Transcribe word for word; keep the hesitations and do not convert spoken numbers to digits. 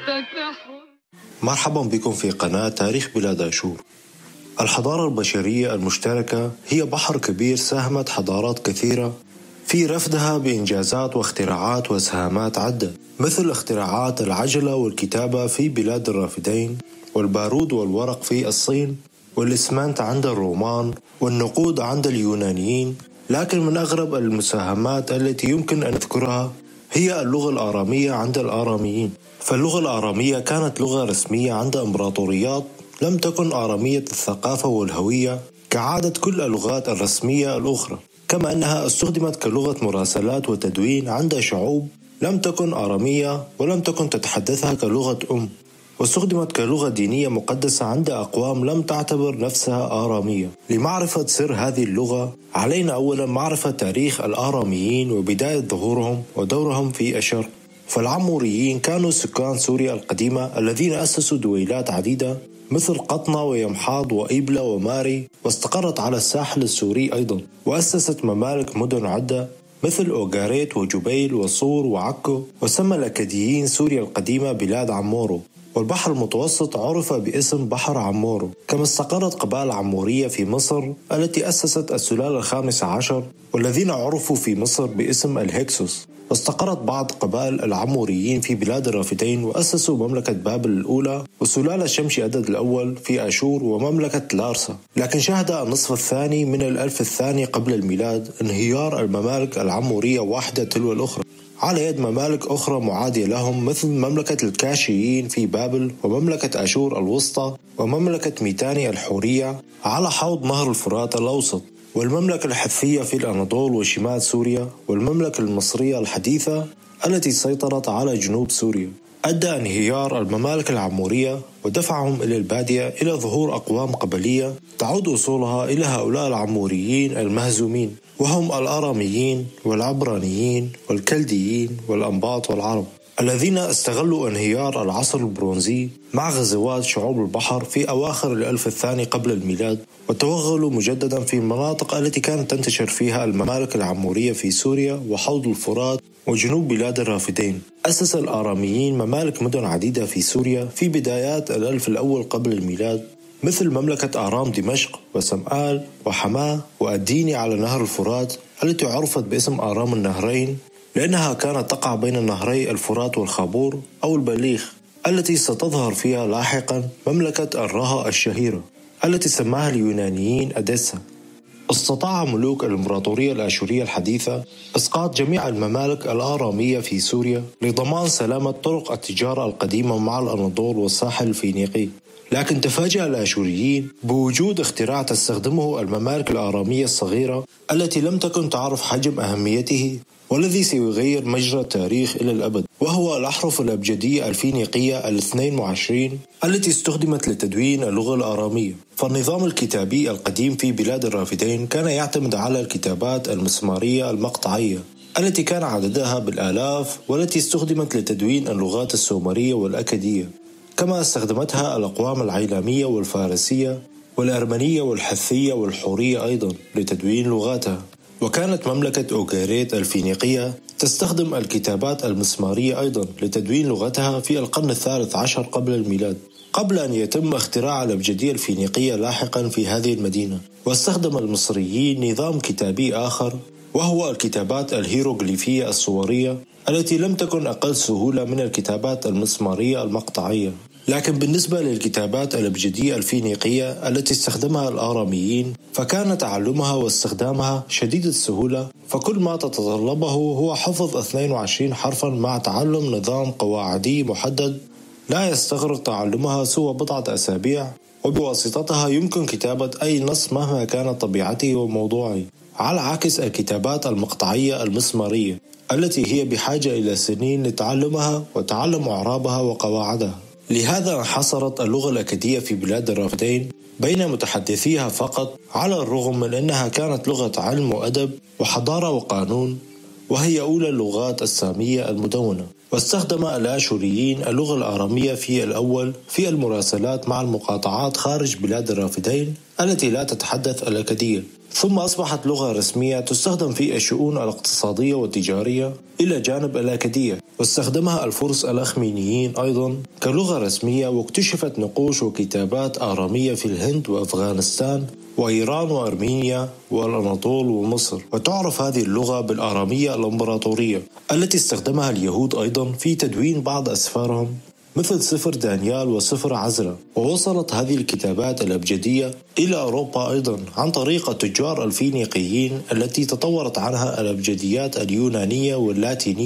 مرحبا بكم في قناة تاريخ بلاد آشور. الحضارة البشرية المشتركة هي بحر كبير ساهمت حضارات كثيرة في رفدها بإنجازات واختراعات وسهامات عدة، مثل اختراعات العجلة والكتابة في بلاد الرافدين، والبارود والورق في الصين، والإسمنت عند الرومان، والنقود عند اليونانيين. لكن من أغرب المساهمات التي يمكن أن نذكرها هي اللغة الآرامية عند الآراميين. فاللغة الآرامية كانت لغة رسمية عند إمبراطوريات لم تكن آرامية الثقافة والهوية كعادة كل اللغات الرسمية الأخرى، كما أنها استخدمت كلغة مراسلات وتدوين عند شعوب لم تكن آرامية ولم تكن تتحدثها كلغة أم، واستخدمت كلغة دينية مقدسة عند أقوام لم تعتبر نفسها آرامية. لمعرفة سر هذه اللغة علينا أولا معرفة تاريخ الآراميين وبداية ظهورهم ودورهم في الشرق. فالعموريين كانوا سكان سوريا القديمة الذين أسسوا دويلات عديدة مثل قطنة ويمحاض وإيبلة وماري، واستقرت على الساحل السوري أيضا، وأسست ممالك مدن عدة مثل أوغاريت وجبيل وصور وعكو. وسمى الأكاديين سوريا القديمة بلاد عمورو، والبحر المتوسط عرف باسم بحر عمورو. كما استقرت قبائل عمورية في مصر التي أسست السلالة الخامسة عشر، والذين عرفوا في مصر باسم الهكسوس. واستقرت بعض قبائل العموريين في بلاد الرافدين وأسسوا مملكة بابل الأولى وسلالة شمشي أدد الأول في آشور ومملكة لارسا. لكن شهد النصف الثاني من الألف الثاني قبل الميلاد انهيار الممالك العمورية واحدة تلو الأخرى على يد ممالك أخرى معادية لهم، مثل مملكة الكاشيين في بابل، ومملكة آشور الوسطى، ومملكة ميتاني الحورية على حوض نهر الفرات الأوسط، والمملكة الحثية في الأناضول وشمال سوريا، والمملكة المصرية الحديثة التي سيطرت على جنوب سوريا. أدى انهيار الممالك العمورية ودفعهم إلى البادية إلى ظهور أقوام قبلية تعود أصولها إلى هؤلاء العموريين المهزومين، وهم الآراميين والعبرانيين والكلديين والأنباط والعرب، الذين استغلوا انهيار العصر البرونزي مع غزوات شعوب البحر في أواخر الألف الثاني قبل الميلاد، وتوغلوا مجددا في المناطق التي كانت تنتشر فيها الممالك العمورية في سوريا وحوض الفرات وجنوب بلاد الرافدين. أسس الآراميين ممالك مدن عديدة في سوريا في بدايات الألف الأول قبل الميلاد، مثل مملكة آرام دمشق وسمآل وحماة وأديني على نهر الفرات التي عرفت باسم آرام النهرين، لأنها كانت تقع بين النهري الفرات والخابور أو البليخ، التي ستظهر فيها لاحقا مملكة الرها الشهيرة التي سماها اليونانيين أديسا. استطاع ملوك الإمبراطورية الآشورية الحديثة إسقاط جميع الممالك الآرامية في سوريا لضمان سلامة طرق التجارة القديمة مع الأناضول والساحل الفينيقي. لكن تفاجأ الآشوريين بوجود اختراع تستخدمه الممالك الآرامية الصغيرة التي لم تكن تعرف حجم أهميته، والذي سيغير مجرى التاريخ إلى الأبد، وهو الأحرف الأبجدية الفينيقية الاثنين وعشرين التي استخدمت لتدوين اللغة الآرامية. فالنظام الكتابي القديم في بلاد الرافدين كان يعتمد على الكتابات المسمارية المقطعية التي كان عددها بالآلاف، والتي استخدمت لتدوين اللغات السومرية والأكدية، كما استخدمتها الأقوام العيلامية والفارسية والأرمنية والحثية والحورية أيضا لتدوين لغاتها. وكانت مملكة أوغاريت الفينيقية تستخدم الكتابات المسمارية أيضا لتدوين لغتها في القرن الثالث عشر قبل الميلاد، قبل أن يتم اختراع الأبجدية الفينيقية لاحقا في هذه المدينة. واستخدم المصريين نظام كتابي آخر، وهو الكتابات الهيروغليفية الصورية التي لم تكن أقل سهولة من الكتابات المسمارية المقطعية. لكن بالنسبة للكتابات الأبجدية الفينيقية التي استخدمها الآراميين فكان تعلمها واستخدامها شديد السهولة، فكل ما تتطلبه هو حفظ اثنين وعشرين حرفا مع تعلم نظام قواعدي محدد لا يستغرق تعلمها سوى بضعة أسابيع، وبواسطتها يمكن كتابة أي نص مهما كانت طبيعته وموضوعه، على عكس الكتابات المقطعية المسمارية التي هي بحاجة إلى سنين لتعلمها وتعلم أعرابها وقواعدها. لهذا انحصرت اللغة الأكدية في بلاد الرافدين بين متحدثيها فقط، على الرغم من أنها كانت لغة علم وأدب وحضارة وقانون، وهي أولى اللغات السامية المدونة. واستخدم الآشوريين اللغة الآرامية في الأول في المراسلات مع المقاطعات خارج بلاد الرافدين التي لا تتحدث الأكدية، ثم أصبحت لغة رسمية تستخدم في الشؤون الاقتصادية والتجارية إلى جانب الأكدية. واستخدمها الفرس الأخمينيين أيضا كلغة رسمية، واكتشفت نقوش وكتابات آرامية في الهند وأفغانستان وإيران وأرمينيا والأناطول ومصر. وتعرف هذه اللغة بالآرامية الإمبراطورية التي استخدمها اليهود أيضا في تدوين بعض أسفارهم مثل سفر دانيال وسفر عزرا. ووصلت هذه الكتابات الأبجدية إلى أوروبا أيضا عن طريق التجار الفينيقيين التي تطورت عنها الأبجديات اليونانية واللاتينية